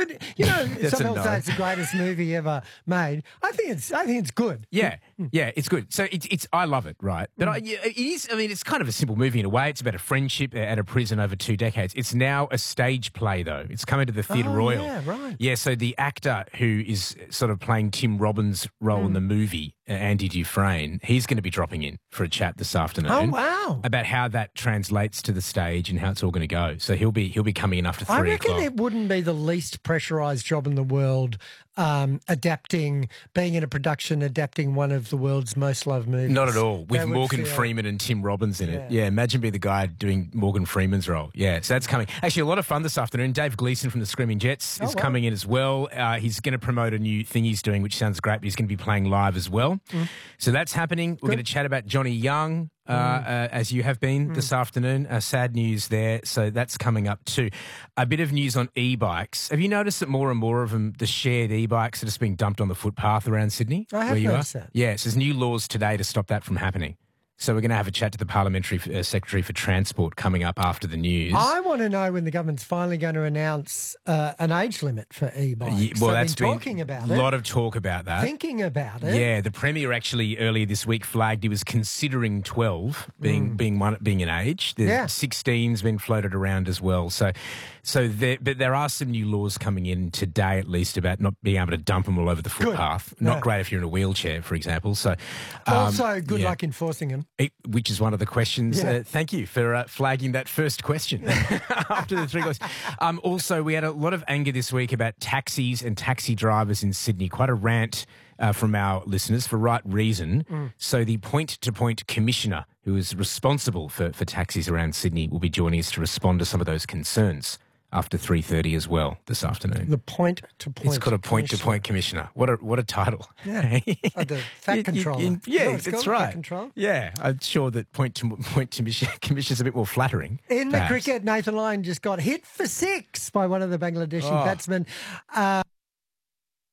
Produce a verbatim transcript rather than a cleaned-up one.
But you know, That's some a people no. say it's the greatest movie ever made. I think it's. I think it's good. Yeah, yeah, it's good. So it's, it's I love it, right? But I, yeah, it is. I mean, it's kind of a simple movie in a way. It's about a friendship at a prison over two decades. It's now a stage play, though. It's coming to the Theatre Oh, Royal. yeah, right. Yeah, so the actor who is sort of playing Tim Robbins' role in the movie, uh, Andy Dufresne, he's going to be dropping in for a chat this afternoon. Oh, wow. About how that translates to the stage and how it's all going to go. So he'll be he'll be coming in after three I reckon o'clock. it wouldn't be the least pressurised job in the world, um, adapting, being in a production, adapting one of the world's most loved movies. Not at all. With That would Morgan feel- Freeman and Tim Robbins in it. Yeah. Yeah, imagine being the guy doing Morgan Freeman's role. Yeah, so that's coming. Actually, a lot of fun this afternoon. Dave Gleeson from the Screaming Jets Oh, is wow. coming in as well. Uh, he's going to promote a new thing he's doing, which sounds great, but he's going to be playing live as well. So that's happening. We're Good. going to chat about Johnny Young, uh, uh, as you have been this afternoon. Uh, sad news there. So that's coming up too. A bit of news on e-bikes. Have you noticed that more and more of them, the shared e-bikes, are just being dumped on the footpath around Sydney? I have where you noticed are? that. Yeah, so there's new laws today to stop that from happening. So we're going to have a chat to the Parliamentary uh, Secretary for Transport coming up after the news. I want to know when the government's finally going to announce uh, an age limit for e-bikes. Ye- well, They've that's been been talking about a it, lot of talk about that. thinking about it. Yeah, the Premier actually earlier this week flagged he was considering twelve being being one being an age. The Yeah. sixteen's been floated around as well. So, so there, but there are some new laws coming in today, at least, about not being able to dump them all over the footpath. Not Yeah. great if you're in a wheelchair, for example. So, um, Also, good yeah. luck enforcing them. It- which is one of the questions. Yeah. Uh, thank you for uh, flagging that first question after the three questions. Um, also, we had a lot of anger this week about taxis and taxi drivers in Sydney. Quite a rant uh, from our listeners for right reason. So the point-to-point commissioner who is responsible for, for taxis around Sydney will be joining us to respond to some of those concerns after three thirty as well this afternoon. The point to point. It's called a point-to-point commissioner. What a what a title! Yeah. Uh, the fat You- you- controller. you- You know yeah, what it's that's called? right. Fat control. Yeah, I'm sure that point to point to commissioner is a bit more flattering. In the perhaps. cricket, Nathan Lyon just got hit for six by one of the Bangladeshi Oh. batsmen. Uh,